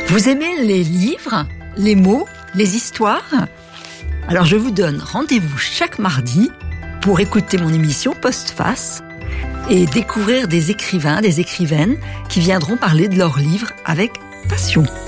Vous aimez les livres, les mots, les histoires ? Alors je vous donne rendez-vous chaque mardi pour écouter mon émission Postface et découvrir des écrivains, des écrivaines qui viendront parler de leurs livres avec passion.